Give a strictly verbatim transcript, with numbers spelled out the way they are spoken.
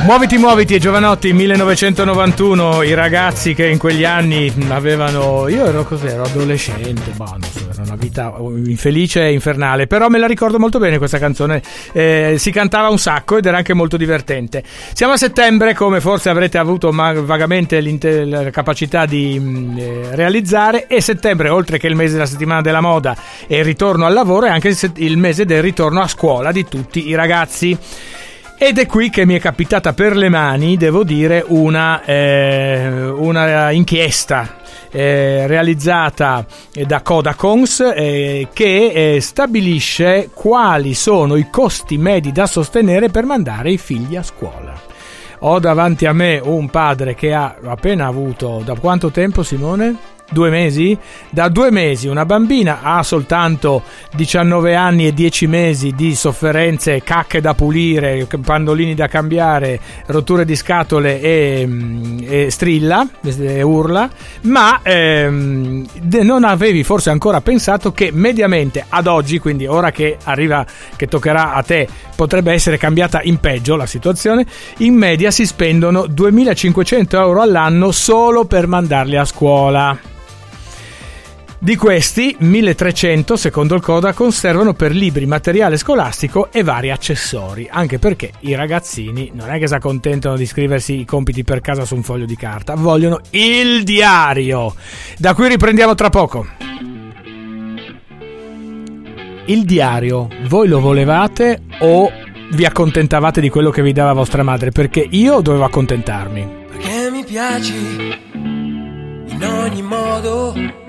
Muoviti, muoviti, Giovanotti, millenovecentonovantuno, i ragazzi che in quegli anni avevano, io ero cos'ero, adolescente, bah, non so, era una vita infelice e infernale, però me la ricordo molto bene questa canzone, eh, si cantava un sacco ed era anche molto divertente. Siamo a settembre, come forse avrete avuto ma- vagamente la capacità di mh, eh, realizzare, e settembre, oltre che il mese della settimana della moda e il ritorno al lavoro, è anche il, set- il mese del ritorno a scuola di tutti i ragazzi. Ed è qui che mi è capitata per le mani, devo dire, una, eh, una inchiesta eh, realizzata da Codacons eh, che eh, stabilisce quali sono i costi medi da sostenere per mandare i figli a scuola. Ho davanti a me un padre che ha appena avuto, da quanto tempo, Simone? Due mesi? Da due mesi una bambina ha soltanto diciannove anni e dieci mesi di sofferenze, cacche da pulire, pannolini da cambiare, rotture di scatole e, e strilla e urla, ma ehm, non avevi forse ancora pensato che mediamente ad oggi, quindi ora che arriva, che toccherà a te, potrebbe essere cambiata in peggio la situazione, in media si spendono duemilacinquecento euro all'anno solo per mandarli a scuola. Di questi, milletrecento, secondo il Codacons, servono per libri, materiale scolastico e vari accessori, anche perché i ragazzini non è che si accontentano di scriversi i compiti per casa su un foglio di carta, vogliono il diario, da cui riprendiamo tra poco. Il diario, voi lo volevate o vi accontentavate di quello che vi dava vostra madre? Perché io dovevo accontentarmi. Perché mi piaci in ogni modo,